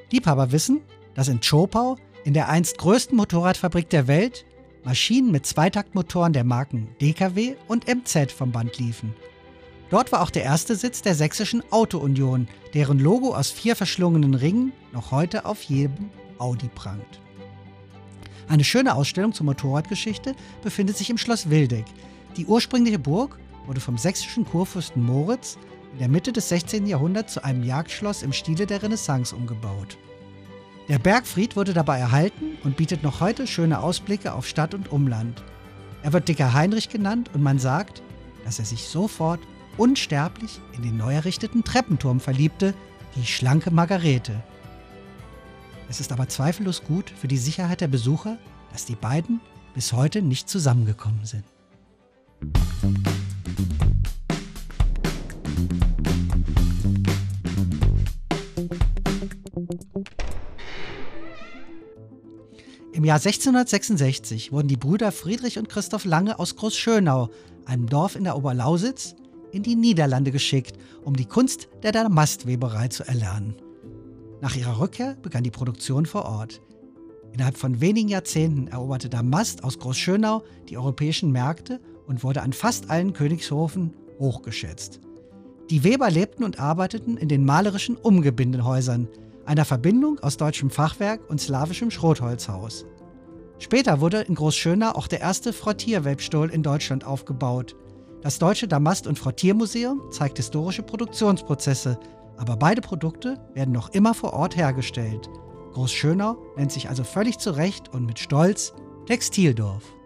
Liebhaber wissen, dass in Zschopau, in der einst größten Motorradfabrik der Welt, Maschinen mit Zweitaktmotoren der Marken DKW und MZ vom Band liefen. Dort war auch der erste Sitz der Sächsischen Auto-Union, deren Logo aus 4 verschlungenen Ringen noch heute auf jedem Audi prangt. Eine schöne Ausstellung zur Motorradgeschichte befindet sich im Schloss Wildeck. Die ursprüngliche Burg wurde vom sächsischen Kurfürsten Moritz in der Mitte des 16. Jahrhunderts zu einem Jagdschloss im Stile der Renaissance umgebaut. Der Bergfried wurde dabei erhalten und bietet noch heute schöne Ausblicke auf Stadt und Umland. Er wird Dicker Heinrich genannt und man sagt, dass er sich sofort unsterblich in den neu errichteten Treppenturm verliebte, die schlanke Margarete. Es ist aber zweifellos gut für die Sicherheit der Besucher, dass die beiden bis heute nicht zusammengekommen sind. Im Jahr 1666 wurden die Brüder Friedrich und Christoph Lange aus Großschönau, einem Dorf in der Oberlausitz, in die Niederlande geschickt, um die Kunst der Damastweberei zu erlernen. Nach ihrer Rückkehr begann die Produktion vor Ort. Innerhalb von wenigen Jahrzehnten eroberte Damast aus Großschönau die europäischen Märkte und wurde an fast allen Königshofen hochgeschätzt. Die Weber lebten und arbeiteten in den malerischen Umgebindehäusern, einer Verbindung aus deutschem Fachwerk und slawischem Schrotholzhaus. Später wurde in Großschönau auch der erste Frottierwebstuhl in Deutschland aufgebaut. Das Deutsche Damast- und Frottiermuseum zeigt historische Produktionsprozesse, aber beide Produkte werden noch immer vor Ort hergestellt. Großschönau nennt sich also völlig zu Recht und mit Stolz Textildorf.